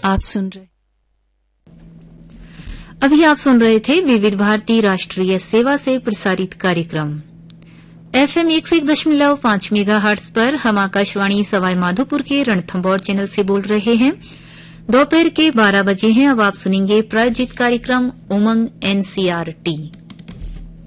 अभी आप सुन रहे थे विविध भारती राष्ट्रीय सेवा से प्रसारित कार्यक्रम FM 101.5 मेगाहर्ट्ज पर। हम आकाशवाणी सवाई माधोपुर के रणथंभौर चैनल से बोल रहे हैं। दोपहर के 12 बजे हैं। अब आप सुनेंगे प्रायोजित कार्यक्रम उमंग NCRT।